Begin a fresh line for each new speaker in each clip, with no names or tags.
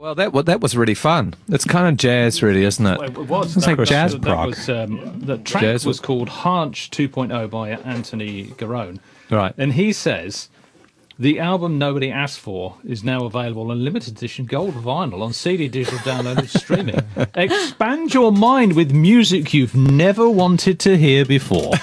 Well, that was really fun. It's kind of jazz, really, isn't it?
Well, it was.
It's like jazz
that
prog.
was, the track
Jazz
was called Harch 2.0 by Anthony Garone.
Right.
And he says, the album Nobody Asked For is now available on limited edition gold vinyl on CD, digital download and streaming. Expand your mind with music you've never wanted to hear before.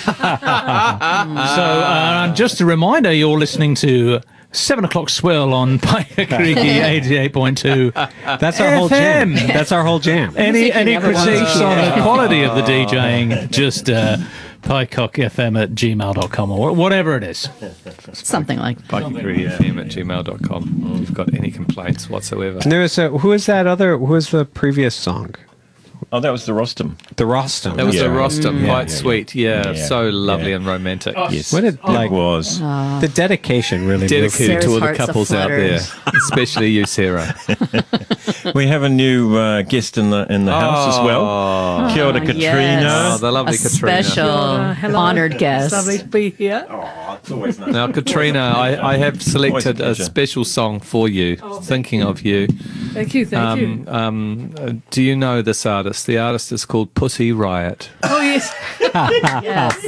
So, just a reminder, you're listening to 7 o'clock Swill on Piker Creek 88.2.
That's our whole jam. That's our whole jam.
Any
never wanted
critiques
to
on
hear.
the quality of the DJing, just pycockfm@gmail.com or whatever it is.
Something like that.
PikeCreekFM@gmail.com. If you've got any complaints whatsoever.
There was who was the previous song?
Oh, that was the Rostam.
The Rostam.
That was
Yeah.
the Rostam,
Yeah,
quite
yeah,
sweet. Yeah,
Yeah.
so lovely
Yeah.
and romantic.
Yes.
What did, like,
it was.
the dedication really moved.
Dedicated to
Sarah's
all the
heart's
couples out
aflutter.
there, especially you, Sarah.
We have a new guest in the house as well. Kia ora, Katrina.
yes.
Oh, the lovely
A
Katrina.
special
Hello.
honored guest.
It's lovely to be here.
It's always nice.
Now, Katrina, I have selected a
pleasure.
special song for you, thinking of you.
Thank you, thank you.
Do you know this artist? The artist is called Pussy Riot.
Oh, yes.
Yes.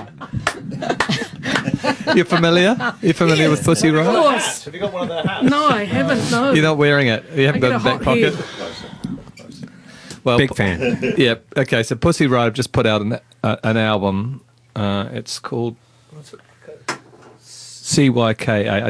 You're familiar? You're familiar with Pussy
Of
Riot?
course.
Have you got one of their hats?
No, I haven't, no.
You're not wearing it. You haven't
I
got it in
get
the back
a hot
pocket. Well,
Big fan.
Yeah. Okay. So Pussy Riot have just put out an album. It's called CYKA.